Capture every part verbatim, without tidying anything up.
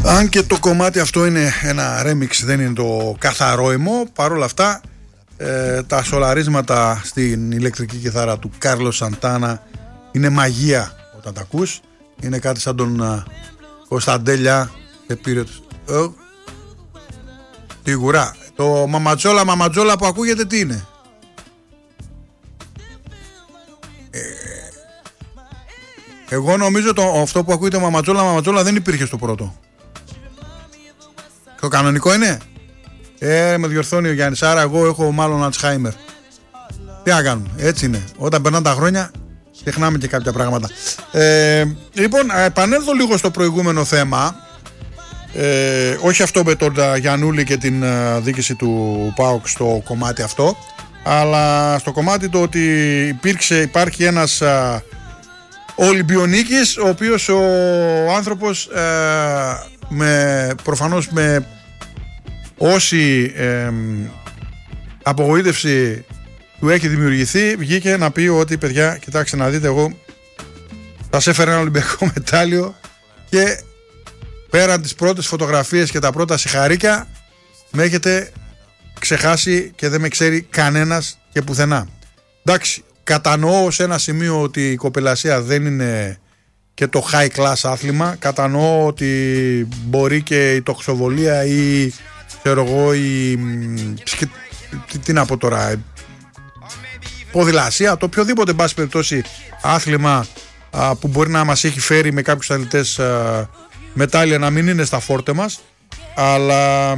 Αν και το κομμάτι αυτό είναι ένα remix, δεν είναι το καθαρό αιμό, παρόλα αυτά ε, τα σολαρίσματα στην ηλεκτρική κιθάρα του Κάρλος Σαντάνα είναι μαγεία όταν τα ακούς. Είναι κάτι σαν τον uh, Κωνσταντέλια ε, τη γουρά. Το μαματζόλα μαματζόλα που ακούγεται τι είναι? ε, Εγώ νομίζω το, αυτό που ακούγεται μαματζόλα μαματζόλα δεν υπήρχε στο πρώτο. Το κανονικό είναι. Ε, με διορθώνει ο Γιάννης. Άρα εγώ έχω μάλλον Αλτσχάιμερ. Τι να κάνουμε, έτσι είναι. Όταν περνάνε τα χρόνια ξεχνάμε και κάποια πράγματα. ε, Λοιπόν, επανέλθω λίγο στο προηγούμενο θέμα. ε, Όχι αυτό με τον Γιαννούλη και την uh, δίκηση του ΠΑΟΚ στο κομμάτι αυτό, αλλά στο κομμάτι το ότι υπήρξε, υπάρχει ένας uh, Ολυμπιονίκης, ο οποίος ο άνθρωπος uh, με, προφανώς με όση ε, απογοήτευση του έχει δημιουργηθεί, βγήκε να πει ότι παιδιά, κοιτάξτε να δείτε, εγώ σας έφερα ένα Ολυμπιακό μετάλλιο και πέραν τις πρώτες φωτογραφίες και τα πρώτα συγχαρήκια με έχετε ξεχάσει και δεν με ξέρει κανένας και πουθενά. Εντάξει, κατανοώ σε ένα σημείο ότι η κοπελασία δεν είναι και το high class άθλημα. Κατανοώ ότι μπορεί και η τοξοβολία ή ξέρω εγώ η, τι, τι να πω τώρα, ποδηλασία, το οποιοδήποτε εν πάση περιπτώσει άθλημα α, που μπορεί να μας έχει φέρει με κάποιους αθλητές α, μετάλλια να μην είναι στα φόρτε μας, αλλά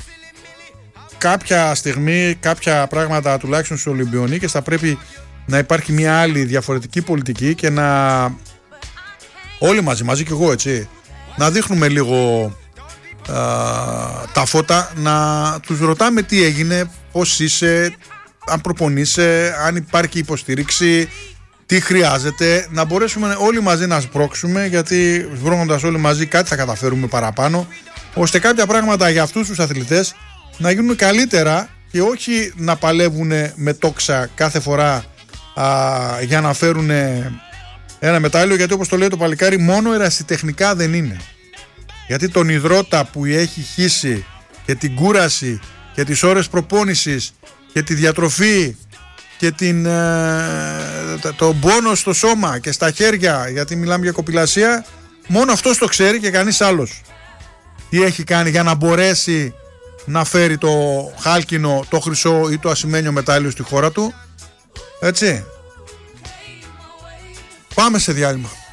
κάποια στιγμή κάποια πράγματα τουλάχιστον στους Ολυμπιονίκες θα πρέπει να υπάρχει μια άλλη διαφορετική πολιτική και να όλοι μαζί, μαζί και εγώ έτσι, να δείχνουμε λίγο α, τα φώτα, να τους ρωτάμε τι έγινε, πώς είσαι, αν προπονείσαι, αν υπάρχει υποστήριξη, τι χρειάζεται, να μπορέσουμε όλοι μαζί να σπρώξουμε, γιατί σπρώχνοντας όλοι μαζί κάτι θα καταφέρουμε παραπάνω, ώστε κάποια πράγματα για αυτούς τους αθλητές να γίνουν καλύτερα και όχι να παλεύουν με τόξα κάθε φορά α, για να φέρουν ένα μετάλλιο, γιατί όπως το λέει το παλικάρι, μόνο ερασιτεχνικά δεν είναι. Γιατί τον υδρότα που έχει χύσει και την κούραση και τις ώρες προπόνησης και τη διατροφή και την, ε, τον πόνο στο σώμα και στα χέρια, γιατί μιλάμε για κοπηλασία, μόνο αυτός το ξέρει και κανείς άλλος. Τι έχει κάνει για να μπορέσει να φέρει το χάλκινο, το χρυσό ή το ασημένιο μετάλλιο στη χώρα του. Έτσι. Πάμε σε διάλειμμα.